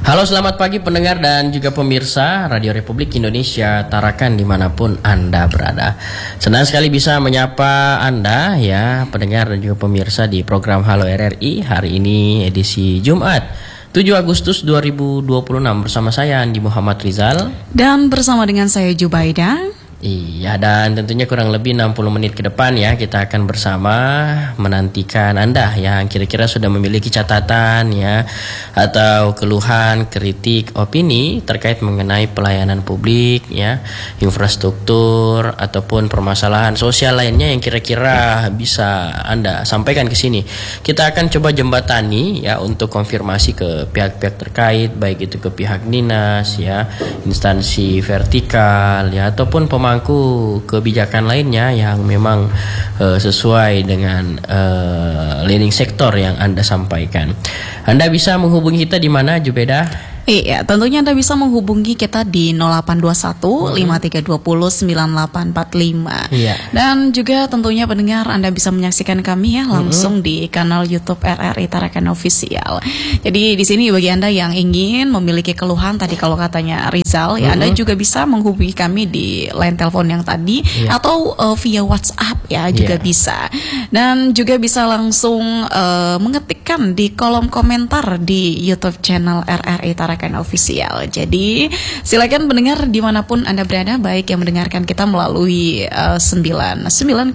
Halo, selamat pagi pendengar dan juga pemirsa Radio Republik Indonesia Tarakan dimanapun Anda berada. Senang sekali bisa menyapa Anda ya pendengar dan juga pemirsa di program Halo RRI. Hari ini edisi Jumat 7 Agustus 2026 bersama saya Andi Muhammad Rizal. Dan bersama dengan saya Jubaida. Iya, dan tentunya kurang lebih 60 menit ke depan ya kita akan bersama menantikan Anda yang kira-kira sudah memiliki catatan ya atau keluhan, kritik, opini terkait mengenai pelayanan publik ya, infrastruktur ataupun permasalahan sosial lainnya yang kira-kira bisa Anda sampaikan ke sini. Kita akan coba jembatani ya untuk konfirmasi ke pihak-pihak terkait, baik itu ke pihak dinas ya, instansi vertikal ya ataupun pemangku kebijakan lainnya yang memang sesuai dengan leading sektor yang Anda sampaikan. Anda bisa menghubungi kita di mana, Jubeda? Iya, tentunya Anda bisa menghubungi kita di 0821 5320 9845. Iya. Dan juga tentunya pendengar Anda bisa menyaksikan kami ya langsung di kanal YouTube RRI Tarakan Official. Jadi di sini bagi Anda yang ingin memiliki keluhan tadi kalau katanya Rizal ya, Anda juga bisa menghubungi kami di line telepon yang tadi atau via WhatsApp ya juga bisa. Dan juga bisa langsung mengetikkan di kolom komentar di YouTube channel RRI Tarakan Official. Jadi silakan pendengar dimanapun Anda berada, baik yang mendengarkan kita melalui 99,9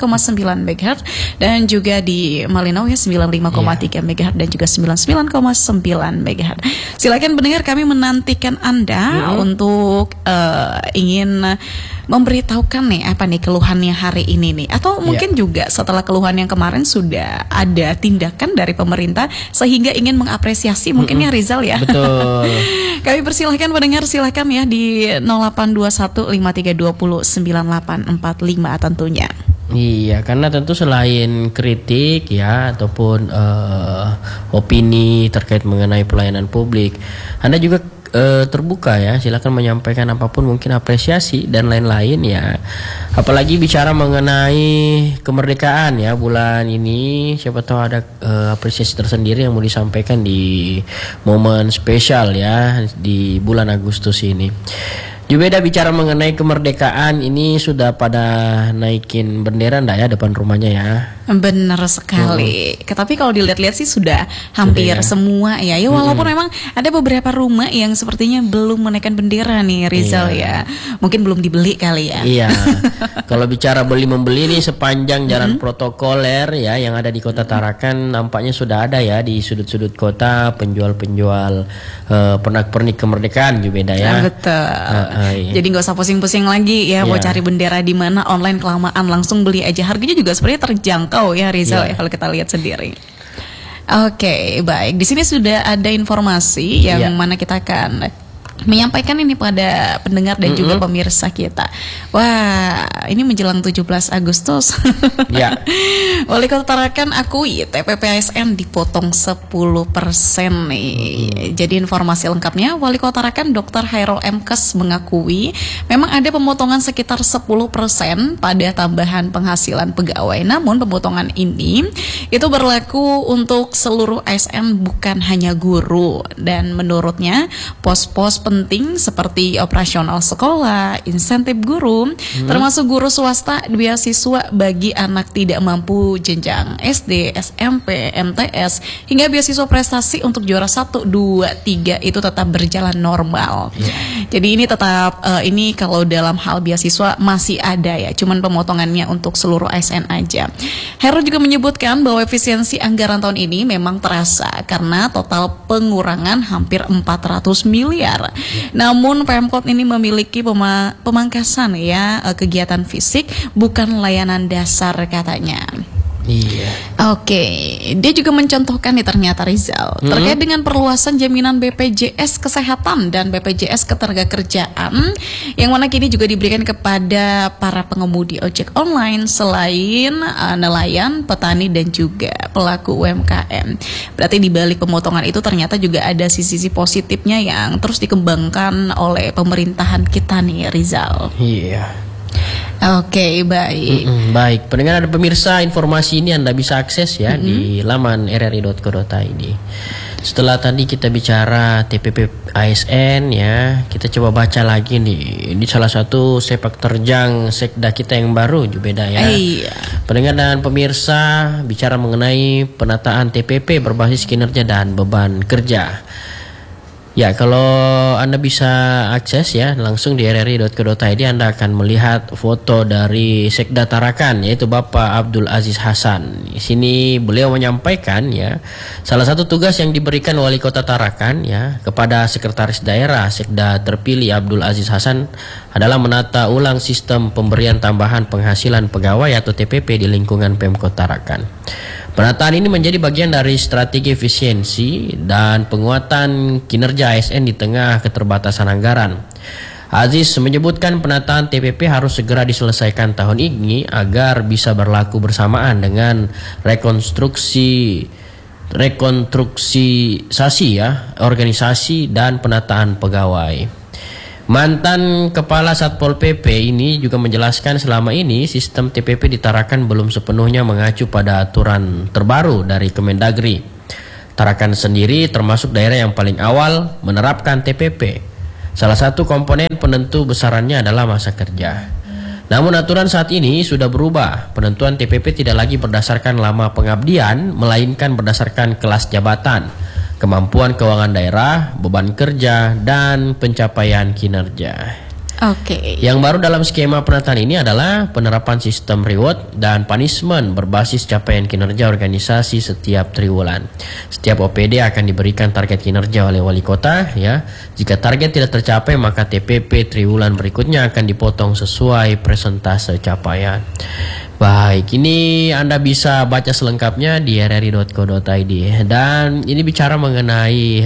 MHz dan juga di Malinau ya 95,3 MHz dan juga 99,9 MHz. Silakan pendengar, kami menantikan Anda untuk ingin memberitahukan nih apa nih keluhannya hari ini nih, atau mungkin juga setelah keluhan yang kemarin sudah ada tindakan dari pemerintah sehingga ingin mengapresiasi mungkin ya Rizal ya. Betul. Kami persilahkan pendengar, silakan ya di 0821 5320 9845 tentunya. Iya, karena tentu selain kritik ya ataupun opini terkait mengenai pelayanan publik, Anda juga terbuka ya, silakan menyampaikan apapun, mungkin apresiasi dan lain-lain ya. Apalagi bicara mengenai kemerdekaan ya bulan ini, siapa tahu ada apresiasi tersendiri yang mau disampaikan di momen spesial ya di bulan Agustus ini. Juga bicara mengenai kemerdekaan, ini sudah pada naikin bendera enggak ya depan rumahnya ya? Benar sekali. Tapi kalau dilihat-lihat sih sudah hampir semua ya. Ya walaupun memang ada beberapa rumah yang sepertinya belum menaikkan bendera nih Rizal ya. Mungkin belum dibeli kali ya. Iya. Kalau bicara beli-membeli nih sepanjang jalan protokoler ya yang ada di Kota Tarakan, nampaknya sudah ada ya di sudut-sudut kota penjual-penjual pernak-pernik kemerdekaan juga beda ya. Betul. Jadi nggak usah pusing-pusing lagi ya mau cari bendera di mana, online kelamaan, langsung beli aja. Harganya juga sebenarnya terjangkau ya Rizal ya kalau kita lihat sendiri. Oke, baik. Di sini sudah ada informasi yang mana kita akan menyampaikan ini pada pendengar dan juga pemirsa kita. Wah, ini menjelang 17 Agustus. Ya. Wali Kota Tarakan akui TPP ASN dipotong 10% nih. Jadi informasi lengkapnya, Wali Kota Tarakan Dr. Hairul Mkes mengakui memang ada pemotongan sekitar 10% pada tambahan penghasilan pegawai. Namun pemotongan ini itu berlaku untuk seluruh ASN, bukan hanya guru. Dan menurutnya pos-pos penting seperti operasional sekolah, insentif guru, termasuk guru swasta, beasiswa bagi anak tidak mampu jenjang SD, SMP, MTS, hingga beasiswa prestasi untuk juara 1, 2, 3 itu tetap berjalan normal. Jadi ini tetap ini kalau dalam hal beasiswa masih ada ya, cuman pemotongannya untuk seluruh ASN aja. Heru juga menyebutkan bahwa efisiensi anggaran tahun ini memang terasa karena total pengurangan hampir 400 miliar. Namun Pemkot ini memiliki pemangkasan ya kegiatan fisik, bukan layanan dasar katanya. Iya. Oke, dia juga mencontohkan nih ternyata Rizal terkait dengan perluasan jaminan BPJS Kesehatan dan BPJS Ketenagakerjaan yang mana kini juga diberikan kepada para pengemudi ojek online selain nelayan, petani dan juga pelaku UMKM. Berarti di balik pemotongan itu ternyata juga ada sisi-sisi positifnya yang terus dikembangkan oleh pemerintahan kita nih Rizal. Iya. Oke, baik. Baik, pendengar dan pemirsa, informasi ini Anda bisa akses ya di laman rri.co.id. Setelah tadi kita bicara TPP ASN ya, kita coba baca lagi nih. Ini salah satu sepak terjang sekda kita yang baru Jubeda ya. Iya. Pendengar dan pemirsa, bicara mengenai penataan TPP berbasis kinerja dan beban kerja. Ya, kalau Anda bisa akses ya langsung di rri.co.id, Anda akan melihat foto dari Sekda Tarakan, yaitu Bapak Abdul Aziz Hasan. Di sini beliau menyampaikan ya, salah satu tugas yang diberikan Wali Kota Tarakan ya kepada Sekretaris Daerah Sekda terpilih Abdul Aziz Hasan adalah menata ulang sistem pemberian tambahan penghasilan pegawai atau TPP di lingkungan Pemkot Tarakan. Penataan ini menjadi bagian dari strategi efisiensi dan penguatan kinerja ASN di tengah keterbatasan anggaran. Aziz menyebutkan penataan TPP harus segera diselesaikan tahun ini agar bisa berlaku bersamaan dengan rekonstruksisasi ya, organisasi dan penataan pegawai. Mantan Kepala Satpol PP ini juga menjelaskan selama ini sistem TPP di Tarakan belum sepenuhnya mengacu pada aturan terbaru dari Kemendagri. Tarakan sendiri termasuk daerah yang paling awal menerapkan TPP. Salah satu komponen penentu besarannya adalah masa kerja. Namun aturan saat ini sudah berubah. Penentuan TPP tidak lagi berdasarkan lama pengabdian, melainkan berdasarkan kelas jabatan, kemampuan keuangan daerah, beban kerja, dan pencapaian kinerja. Oke. Yang baru dalam skema penataan ini adalah penerapan sistem reward dan punishment berbasis capaian kinerja organisasi setiap triwulan. Setiap OPD akan diberikan target kinerja oleh wali kota ya. Jika target tidak tercapai, maka TPP triwulan berikutnya akan dipotong sesuai persentase capaian. Baik, ini Anda bisa baca selengkapnya di rri.co.id. Dan ini bicara mengenai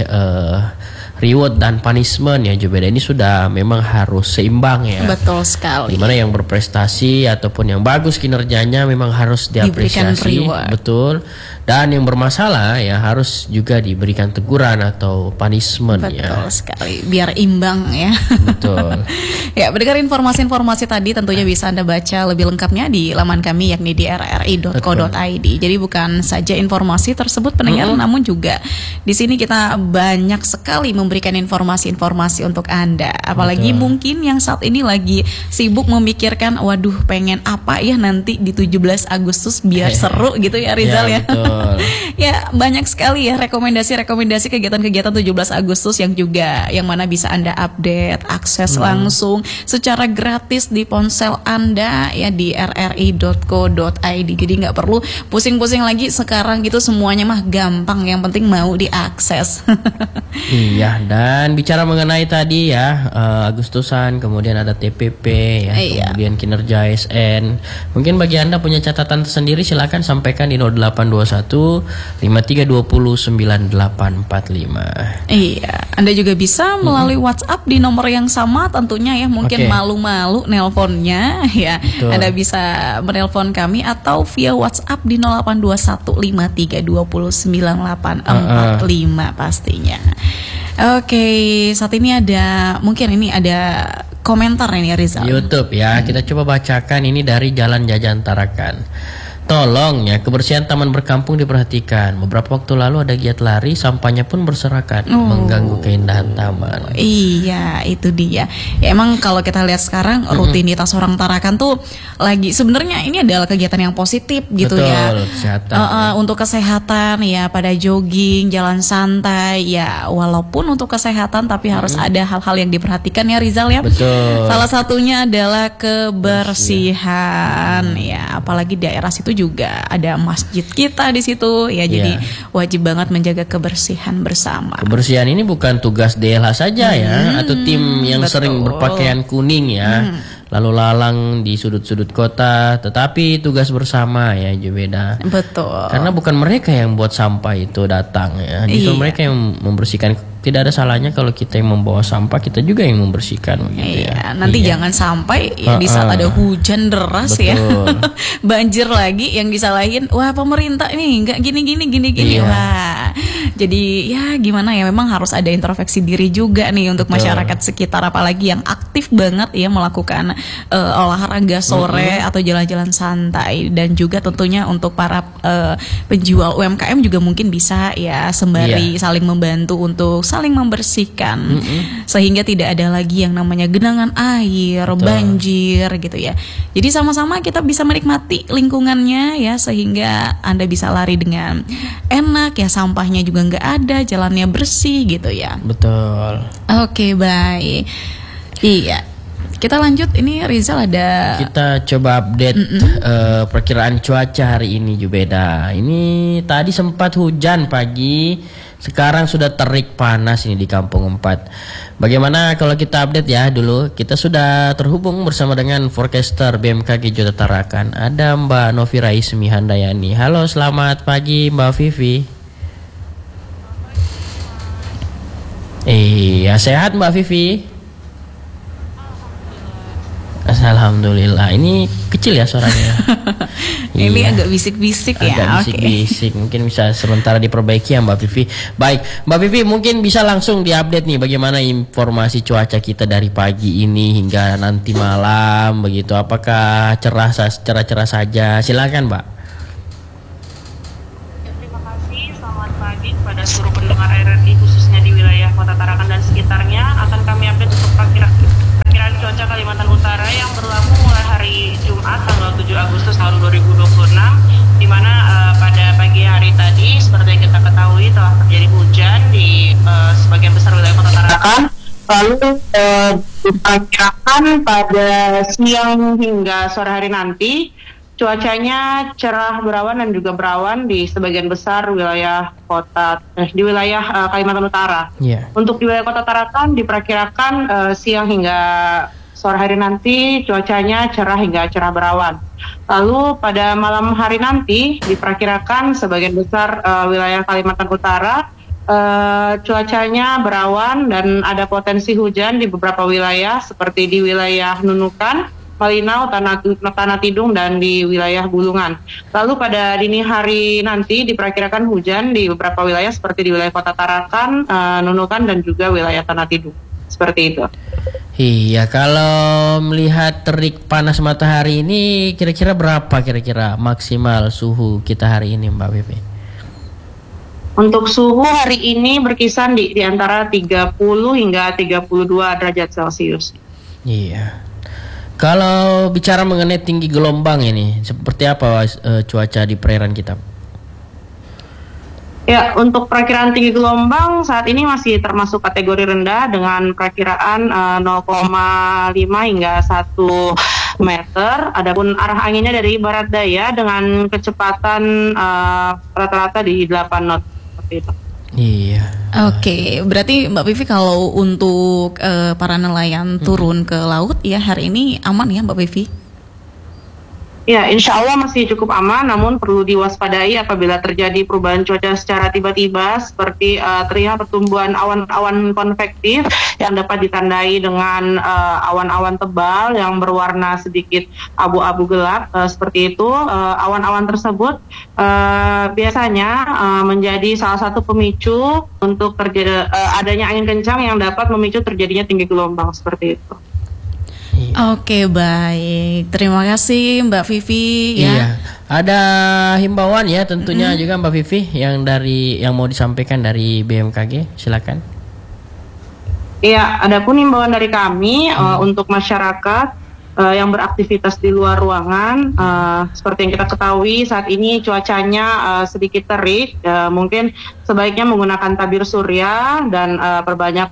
reward dan punishment ya Jubeda, ini sudah memang harus seimbang ya. Betul sekali. Dimana yang berprestasi ataupun yang bagus kinerjanya memang harus diapresiasi. Betul. Dan yang bermasalah ya harus juga diberikan teguran atau punishment. Betul ya. Betul sekali, biar imbang ya. Betul. Ya, mendengar informasi-informasi tadi tentunya bisa Anda baca lebih lengkapnya di laman kami yakni di rri.co.id. Jadi bukan saja informasi tersebut pendengar, namun juga di sini kita banyak sekali memberikan informasi-informasi untuk Anda. Apalagi mungkin yang saat ini lagi sibuk memikirkan, waduh pengen apa ya nanti di 17 Agustus biar seru gitu ya Rizal ya. Ya, banyak sekali ya rekomendasi kegiatan-kegiatan 17 Agustus yang mana bisa Anda update, akses langsung secara gratis di ponsel Anda ya di rri.co.id. Jadi nggak perlu pusing-pusing lagi sekarang gitu, semuanya mah gampang, yang penting mau diakses. Iya, dan bicara mengenai tadi ya Agustusan, kemudian ada TPP ya, kemudian kinerja ASN. Mungkin bagi Anda punya catatan tersendiri, silakan sampaikan di 0821 5320 9845. Iya, Anda juga bisa melalui WhatsApp di nomor yang sama tentunya ya. Mungkin malu-malu nelponnya ya. Betul. Anda bisa menelpon kami atau via WhatsApp di 0821 5320 9845 pastinya. Oke, saat ini ada komentar ini Rizal. YouTube ya, kita coba bacakan ini dari Jalan Jajan Tarakan. Tolong ya, kebersihan taman berkampung diperhatikan. Beberapa waktu lalu ada giat lari, sampahnya pun berserakan, mengganggu keindahan taman. Iya, itu dia. Ya, emang kalau kita lihat sekarang rutinitas orang Tarakan tuh lagi sebenarnya ini adalah kegiatan yang positif gitu. Betul, ya. Kesehatan. Untuk kesehatan ya, pada jogging, jalan santai ya, walaupun untuk kesehatan tapi harus ada hal-hal yang diperhatikan ya Rizal ya. Betul. Salah satunya adalah kebersihan ya, apalagi daerah situ juga ada masjid kita di situ ya, jadi wajib banget menjaga kebersihan bersama. Kebersihan ini bukan tugas DLH saja ya, atau tim yang sering berpakaian kuning ya, lalu lalang di sudut-sudut kota, tetapi tugas bersama ya Jubeda. Betul. Karena bukan mereka yang buat sampah itu datang ya, justru mereka yang membersihkan. Tidak ada salahnya kalau kita yang membawa sampah, kita juga yang membersihkan begitu ya. Nanti jangan sampai ya di saat ada hujan deras ya, banjir lagi yang disalahin, wah pemerintah ini nggak gini. Wah, jadi ya gimana ya, memang harus ada introspeksi diri juga nih untuk masyarakat sekitar, apalagi yang aktif aktif banget ya melakukan olahraga sore atau jalan-jalan santai, dan juga tentunya untuk para penjual UMKM juga mungkin bisa ya sembari saling membantu untuk saling membersihkan sehingga tidak ada lagi yang namanya genangan air, banjir gitu ya. Jadi sama-sama kita bisa menikmati lingkungannya ya, sehingga Anda bisa lari dengan enak ya, sampahnya juga nggak ada, jalannya bersih gitu ya. Betul. Oke, baik. Iya. Kita lanjut, ini Rizal ada. Kita coba update perkiraan cuaca hari ini Jubeda. Ini tadi sempat hujan pagi, sekarang sudah terik panas ini di Kampung 4. Bagaimana kalau kita update ya dulu? Kita sudah terhubung bersama dengan forecaster BMKG Jawa Tarakan. Ada Mbak Novi Raismi Handayani. Halo, selamat pagi Mbak Vivi. Iya, sehat Mbak Vivi? Alhamdulillah. Ini kecil ya suaranya. Ini agak bisik-bisik ya. Agak bisik-bisik. Mungkin bisa sementara diperbaiki ya Mbak Vivi. Baik, Mbak Vivi mungkin bisa langsung diupdate nih bagaimana informasi cuaca kita dari pagi ini hingga nanti malam begitu. Apakah cerah saja? Silakan Mbak. Terima kasih. Selamat pagi kepada seluruh pendengar RRI khususnya di wilayah Kota Tarakan dan sekitarnya. Akan kami update untuk perkiraan cuaca Kalimantan Utara yang berlaku mulai hari Jumat tanggal 7 Agustus tahun 2026, di mana pada pagi hari tadi seperti yang kita ketahui telah terjadi hujan di sebagian besar wilayah Kota Tarakan. Lalu diperkirakan pada siang hingga sore hari nanti cuacanya cerah berawan dan juga berawan di sebagian besar wilayah di wilayah Kalimantan Utara. Untuk di wilayah Kota Tarakan diperkirakan siang hingga sore hari nanti cuacanya cerah hingga cerah berawan. Lalu pada malam hari nanti diperkirakan sebagian besar wilayah Kalimantan Utara cuacanya berawan dan ada potensi hujan di beberapa wilayah seperti di wilayah Nunukan, Malinau, Tanah Tidung, dan di wilayah Bulungan. Lalu pada dini hari nanti diperkirakan hujan di beberapa wilayah seperti di wilayah Kota Tarakan, Nunukan, dan juga wilayah Tanah Tidung. Seperti itu. Iya, kalau melihat terik panas matahari ini kira-kira berapa kira-kira maksimal suhu kita hari ini Mbak Vivi? Untuk suhu hari ini berkisar di antara 30 hingga 32 derajat Celcius. Iya. Kalau bicara mengenai tinggi gelombang ini, seperti apa cuaca di perairan kita? Ya, untuk perakiraan tinggi gelombang saat ini masih termasuk kategori rendah dengan perakiraan 0,5 hingga 1 meter. Adapun arah anginnya dari barat daya dengan kecepatan rata-rata di 8 knot seperti itu. Iya. Oke, berarti Mbak Vivi kalau untuk para nelayan turun ke laut ya hari ini aman ya Mbak Vivi? Ya, insya Allah masih cukup aman, namun perlu diwaspadai apabila terjadi perubahan cuaca secara tiba-tiba seperti terlihat pertumbuhan awan-awan konvektif yang dapat ditandai dengan awan-awan tebal yang berwarna sedikit abu-abu gelap seperti itu. Awan-awan tersebut biasanya menjadi salah satu pemicu untuk terjadi adanya angin kencang yang dapat memicu terjadinya tinggi gelombang seperti itu. Oke, baik. Terima kasih Mbak Vivi ya. Iya. Ada himbauan ya tentunya juga Mbak Vivi yang mau disampaikan dari BMKG, silakan. Iya, adapun himbauan dari kami untuk masyarakat yang beraktivitas di luar ruangan, seperti yang kita ketahui saat ini cuacanya sedikit terik, mungkin sebaiknya menggunakan tabir surya dan perbanyak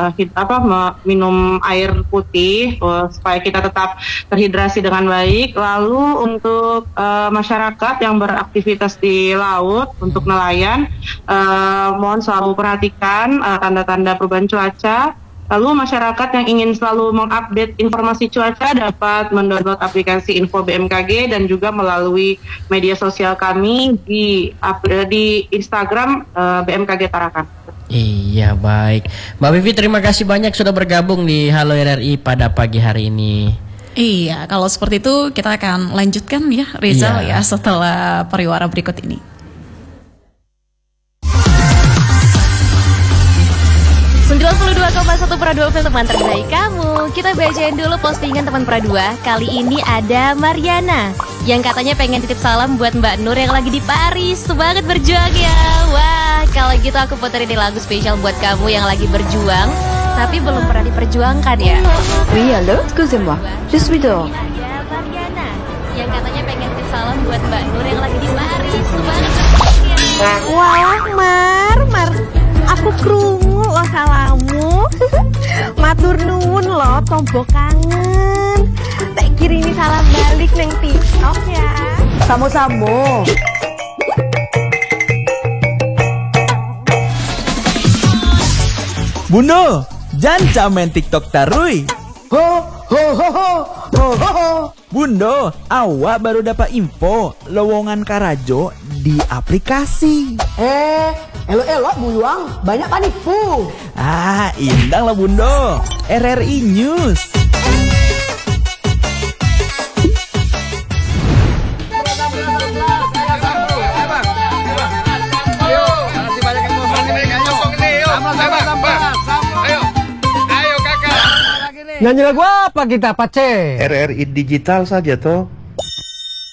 minum air putih supaya kita tetap terhidrasi dengan baik. Lalu untuk masyarakat yang beraktivitas di laut, untuk nelayan, mohon selalu perhatikan tanda-tanda perubahan cuaca. Lalu masyarakat yang ingin selalu mengupdate informasi cuaca dapat mendownload aplikasi Info BMKG dan juga melalui media sosial kami di Instagram BMKG Tarakan. Iya, baik. Mbak Vivi, terima kasih banyak sudah bergabung di Halo RRI pada pagi hari ini. Iya, kalau seperti itu kita akan lanjutkan ya Rizal ya setelah pariwara berikut ini. 98,6 92,1 Pradua FM teman terbaik kamu. Kita bacain dulu postingan teman Pradua. Kali ini ada Mariana yang katanya pengen titip salam buat Mbak Nur yang lagi di Paris. Semangat berjuang ya. Wah, kalau gitu aku puterin di lagu spesial buat kamu yang lagi berjuang tapi belum pernah diperjuangkan ya. Oui, allô, excusez-moi. Je suis dehors. Ada Mariana yang katanya pengen titip salam buat Mbak Nur yang lagi di Paris. Semangat berjuang ya. Wah, Mar, aku krungu lo salamu. Matur nuwun lo, tombo kangen. Tak kirimi salam balik neng TikTok ya. Samo-samo. Bundo, jangan main TikTok tarui. Ho ho ho ho ho ho ho. Bundo, awak baru dapat info lowongan Karajo di aplikasi. Elok-elok buyuang, banyak panipu. Indang lah Bundo. RRI News. Nyanyi lagu apa kita, Pace? RRI digital saja toh.